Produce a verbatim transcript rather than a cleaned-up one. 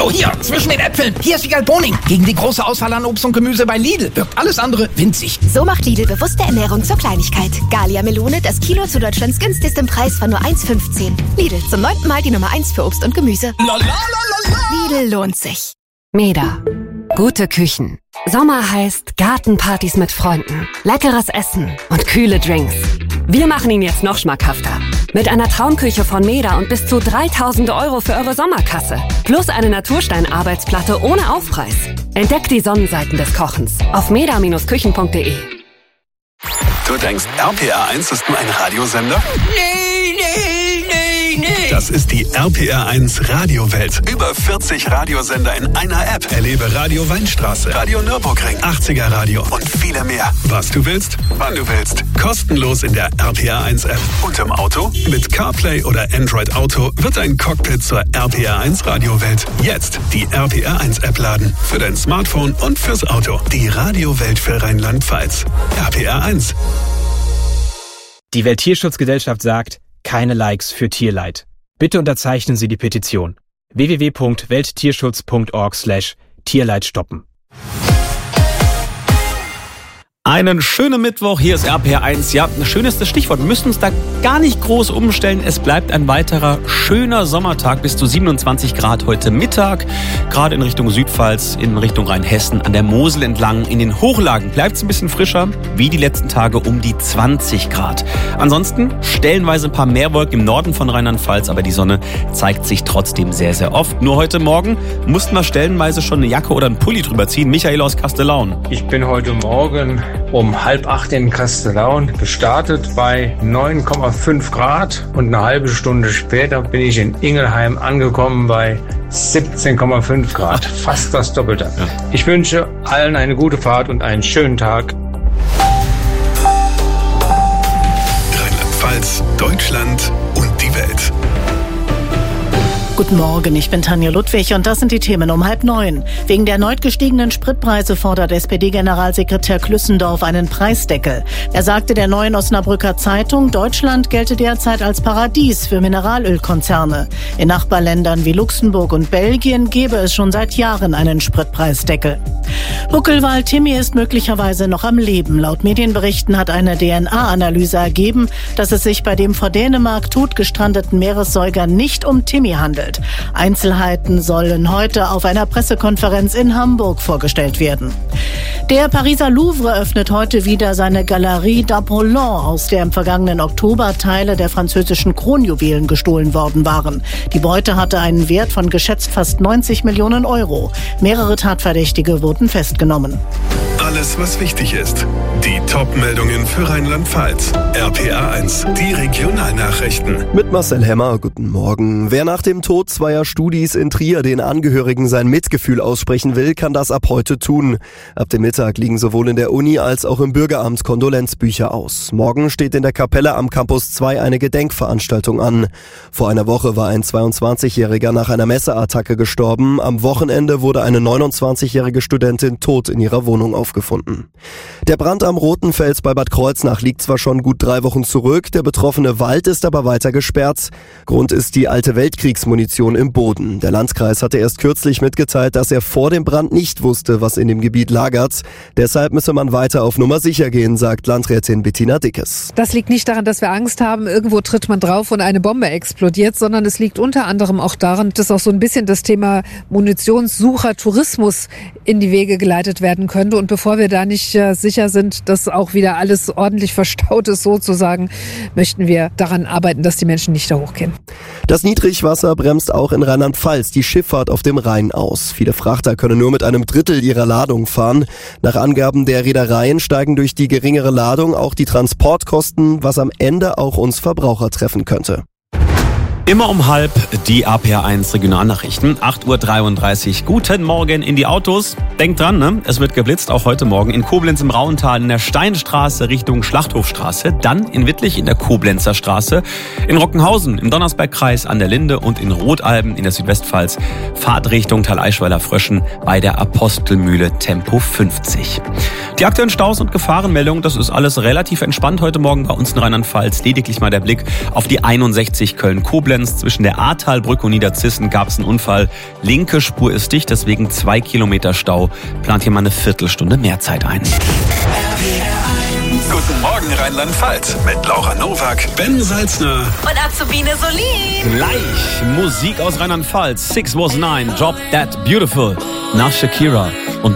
So, hier, zwischen den Äpfeln. Hier ist Wiegald Boning. Gegen die große Auswahl an Obst und Gemüse bei Lidl wirkt alles andere winzig. So macht Lidl bewusste Ernährung zur Kleinigkeit. Galia Melone, das Kilo zu Deutschlands günstigstem Preis von nur eins fünfzehn. Lidl, zum neunten Mal die Nummer eins für Obst und Gemüse. Lidl lohnt sich. Meda. Gute Küchen. Sommer heißt Gartenpartys mit Freunden, leckeres Essen und kühle Drinks. Wir machen ihn jetzt noch schmackhafter. Mit einer Traumküche von Meda und bis zu dreitausend Euro für eure Sommerkasse. Plus eine Naturstein-Arbeitsplatte ohne Aufpreis. Entdeckt die Sonnenseiten des Kochens auf meda Küchen punkt de. Du denkst, R P R eins ist nur ein Radiosender? Nee, nee, nee, nee. Das ist die R P R eins Radiowelt. Über vierzig Radiosender in einer App. Erlebe Radio Weinstraße, Radio Nürburgring, achtziger Radio und viele mehr. Was du willst, wann du willst. Kostenlos in der R P R eins App. Und im Auto? Mit CarPlay oder Android Auto wird dein Cockpit zur R P R eins Radiowelt. Jetzt die R P R eins App laden. Für dein Smartphone und fürs Auto. Die Radiowelt für Rheinland-Pfalz. R P R eins. Die Welttierschutzgesellschaft sagt, keine Likes für Tierleid. Bitte unterzeichnen Sie die Petition. w w w punkt welttierschutz punkt org slash Tierleid stoppen. Einen schönen Mittwoch, hier ist R P R eins. Ja, ein schönes das Stichwort. Wir müssen uns da gar nicht groß umstellen. Es bleibt ein weiterer schöner Sommertag bis zu siebenundzwanzig Grad heute Mittag. Gerade in Richtung Südpfalz, in Richtung Rheinhessen, an der Mosel entlang. In den Hochlagen bleibt es ein bisschen frischer, wie die letzten Tage um die zwanzig Grad. Ansonsten stellenweise ein paar mehr Wolken im Norden von Rheinland-Pfalz, aber die Sonne zeigt sich trotzdem sehr, sehr oft. Nur heute Morgen mussten wir stellenweise schon eine Jacke oder einen Pulli drüber ziehen. Michael aus Kastellaun. Ich bin heute Morgen um halb acht in Kastellaun gestartet bei neun Komma fünf Grad und eine halbe Stunde später bin ich in Ingelheim angekommen bei siebzehn Komma fünf Grad. Fast das Doppelte. Ja. Ich wünsche allen eine gute Fahrt und einen schönen Tag. Rheinland-Pfalz, Deutschland und die Welt. Guten Morgen, ich bin Tanja Ludwig und das sind die Themen um halb neun. Wegen der erneut gestiegenen Spritpreise fordert S P D-Generalsekretär Klüssendorf einen Preisdeckel. Er sagte der Neuen Osnabrücker Zeitung, Deutschland gelte derzeit als Paradies für Mineralölkonzerne. In Nachbarländern wie Luxemburg und Belgien gebe es schon seit Jahren einen Spritpreisdeckel. Buckelwal Timmy ist möglicherweise noch am Leben. Laut Medienberichten hat eine D N A-Analyse ergeben, dass es sich bei dem vor Dänemark totgestrandeten Meeressäuger nicht um Timmy handelt. Einzelheiten sollen heute auf einer Pressekonferenz in Hamburg vorgestellt werden. Der Pariser Louvre öffnet heute wieder seine Galerie d'Apollon, aus der im vergangenen Oktober Teile der französischen Kronjuwelen gestohlen worden waren. Die Beute hatte einen Wert von geschätzt fast neunzig Millionen Euro. Mehrere Tatverdächtige wurden festgenommen. Alles, was wichtig ist. Die Top-Meldungen für Rheinland-Pfalz. R P R eins, die Regionalnachrichten. Mit Marcel Hemmer, guten Morgen. Wer nach dem Tod zweier Studis in Trier den Angehörigen sein Mitgefühl aussprechen will, kann das ab heute tun. Ab dem Mittag liegen sowohl in der Uni als auch im Bürgeramt Kondolenzbücher aus. Morgen steht in der Kapelle am Campus zwei eine Gedenkveranstaltung an. Vor einer Woche war ein zweiundzwanzigjähriger nach einer Messerattacke gestorben. Am Wochenende wurde eine neunundzwanzigjährige Studentin tot in ihrer Wohnung aufgefunden. Der Brand am Roten Fels bei Bad Kreuznach liegt zwar schon gut drei Wochen zurück, der betroffene Wald ist aber weiter gesperrt. Grund ist die alte Weltkriegsmunition im Boden. Der Landkreis hatte erst kürzlich mitgeteilt, dass er vor dem Brand nicht wusste, was in dem Gebiet lagert. Deshalb müsse man weiter auf Nummer sicher gehen, sagt Landrätin Bettina Dickes. Das liegt nicht daran, dass wir Angst haben, irgendwo tritt man drauf und eine Bombe explodiert, sondern es liegt unter anderem auch daran, dass auch so ein bisschen das Thema Munitionssucher-Tourismus in die Wege geleitet werden könnte. Und bevor wir da nicht äh, sicher sind, dass auch wieder alles ordentlich verstaut ist sozusagen, möchten wir daran arbeiten, dass die Menschen nicht da hochgehen. Das Niedrigwasser bremst auch in Rheinland-Pfalz die Schifffahrt auf dem Rhein aus. Viele Frachter können nur mit einem Drittel ihrer Ladung fahren. Nach Angaben der Reedereien steigen durch die geringere Ladung auch die Transportkosten, was am Ende auch uns Verbraucher treffen könnte. Immer um halb die R P R eins Regionalnachrichten, acht Uhr dreiunddreißig. Guten Morgen in die Autos. Denkt dran, ne? Es wird geblitzt, auch heute Morgen in Koblenz im Rauental in der Steinstraße Richtung Schlachthofstraße, dann in Wittlich in der Koblenzer Straße, in Rockenhausen im Donnersbergkreis an der Linde und in Rotalben in der Südwestpfalz. Fahrt Richtung Thaleischweiler-Fröschen bei der Apostelmühle Tempo fünfzig. Die aktuellen Staus und Gefahrenmeldungen, das ist alles relativ entspannt heute Morgen bei uns in Rheinland-Pfalz. Lediglich mal der Blick auf die einundsechzig Köln-Koblenz. Koblenz zwischen der Ahrtalbrücke und Niederzissen gab es einen Unfall. Linke Spur ist dicht, deswegen zwei Kilometer Stau. Plant hier mal eine Viertelstunde mehr Zeit ein. Guten Morgen Rheinland-Pfalz mit Laura Nowak, Ben Salzner und Azubine Solin. Gleich Musik aus Rheinland-Pfalz. Six was nine, Drop That Beautiful nach Shakira. Und